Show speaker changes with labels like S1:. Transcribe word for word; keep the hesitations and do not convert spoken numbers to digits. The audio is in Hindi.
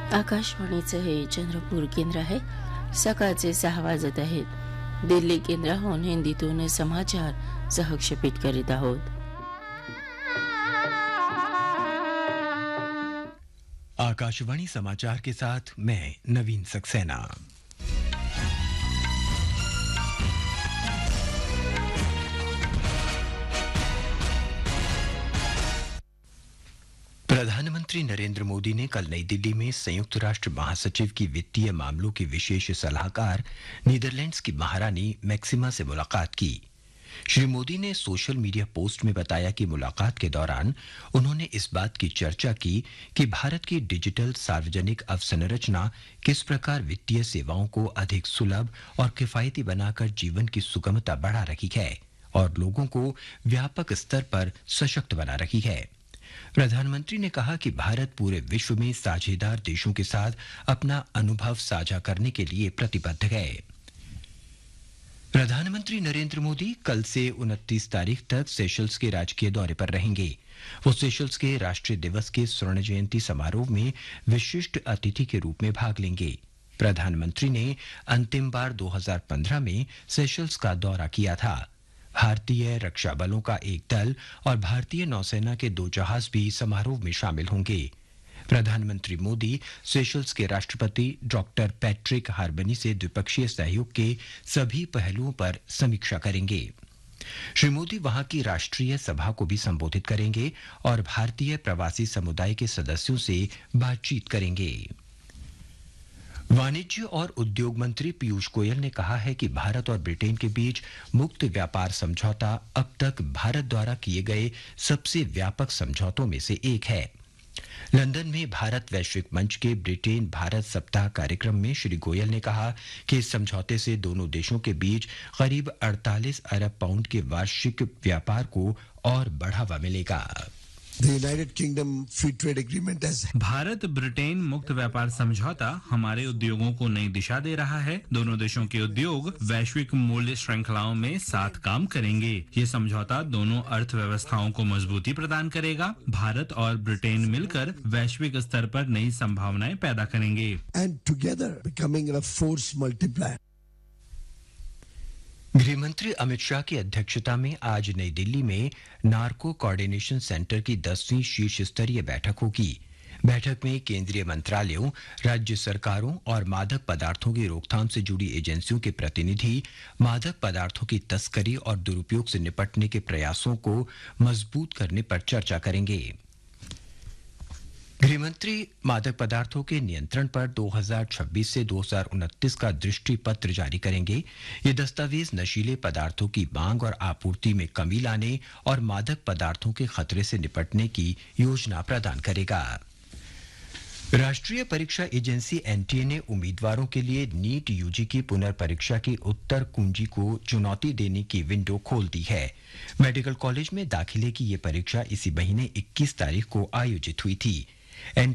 S1: आकाशवाणीचं हे चंद्रपूर केंद्र आहे. सकाळचे सहा वाजत आहेत. दिल्ली केंद्राहून हिंदीतून समाचार सहक्षेपित करीत आहोत.
S2: आकाशवाणी समाचार के साथ मैं नवीन सक्सेना। प्रधानमंत्री नरेंद्र मोदी ने कल नई दिल्ली में संयुक्त राष्ट्र महासचिव की वित्तीय मामलों की विशेष सलाहकार नीदरलैंड्स की महारानी मैक्सिमा से मुलाकात की। श्री मोदी ने सोशल मीडिया पोस्ट में बताया कि मुलाकात के दौरान उन्होंने इस बात की चर्चा की कि भारत की डिजिटल सार्वजनिक अवसंरचना किस प्रकार वित्तीय सेवाओं को अधिक सुलभ और किफायती बनाकर जीवन की सुगमता बढ़ा रही है और लोगों को व्यापक स्तर पर सशक्त बना रही है। प्रधानमंत्री ने कहा कि भारत पूरे विश्व में साझेदार देशों के साथ अपना अनुभव साझा करने के लिए प्रतिबद्ध है। प्रधानमंत्री नरेंद्र मोदी कल से उनतीस तारीख तक सेशल्स के राजकीय दौरे पर रहेंगे। वो सेशल्स के राष्ट्रीय दिवस के स्वर्ण जयंती समारोह में विशिष्ट अतिथि के रूप में भाग लेंगे। प्रधानमंत्री ने अंतिम बार दो हज़ार पंद्रह में सेशल्स का दौरा किया था। भारतीय रक्षा बलों का एक दल और भारतीय नौसेना के दो जहाज भी समारोह में शामिल होंगे। प्रधानमंत्री मोदी सेशल्स के राष्ट्रपति डॉक्टर पैट्रिक हार्बनी से द्विपक्षीय सहयोग के सभी पहलुओं पर समीक्षा करेंगे। श्री मोदी वहां की राष्ट्रीय सभा को भी संबोधित करेंगे और भारतीय प्रवासी समुदाय के सदस्यों से बातचीत करेंगे। वाणिज्य और उद्योग मंत्री पीयूष गोयल ने कहा है कि भारत और ब्रिटेन के बीच मुक्त व्यापार समझौता अब तक भारत द्वारा किए गए सबसे व्यापक समझौतों में से एक है। लंदन में भारत वैश्विक मंच के ब्रिटेन भारत सप्ताह कार्यक्रम में श्री गोयल ने कहा कि इस समझौते से दोनों देशों के बीच करीब अड़तालीस अरब पाउंड के वार्षिक व्यापार को और बढ़ावा मिलेगा।
S3: The United Kingdom Free Trade Agreement has
S4: Bharat Britain मुक्त व्यापार समझौता हमारे उद्योगों को नई दिशा दे रहा है। दोनों देशों के उद्योग वैश्विक मूल्य श्रृंखलाओं में साथ काम करेंगे। ये समझौता दोनों अर्थव्यवस्थाओं को मजबूती प्रदान करेगा। भारत और ब्रिटेन मिलकर वैश्विक स्तर पर नई संभावनाएं पैदा करेंगे।
S3: and together becoming a force multiplier.
S2: गृहमंत्री अमित शाह की अध्यक्षता में आज नई दिल्ली में नार्को कोऑर्डिनेशन सेंटर की दसवीं शीर्ष स्तरीय बैठक होगी। बैठक में केंद्रीय मंत्रालयों, राज्य सरकारों और मादक पदार्थों की रोकथाम से जुड़ी एजेंसियों के प्रतिनिधि मादक पदार्थों की तस्करी और दुरुपयोग से निपटने के प्रयासों को मजबूत करने पर चर्चा करेंगे। गृहमंत्री मादक पदार्थों के नियंत्रण पर दो हज़ार छब्बीस से दो हज़ार उनतीस का दृष्टि पत्र जारी करेंगे। ये दस्तावेज नशीले पदार्थों की मांग और आपूर्ति में कमी लाने और मादक पदार्थों के खतरे से निपटने की योजना प्रदान करेगा। राष्ट्रीय परीक्षा एजेंसी एनटीए ने उम्मीदवारों के लिए नीट यूजी की पुनर्परीक्षा की उत्तर कुंजी को चुनौती देने की विंडो खोल दी है। मेडिकल कॉलेज में दाखिले की ये परीक्षा इसी महीने इक्कीस तारीख को आयोजित हुई थी।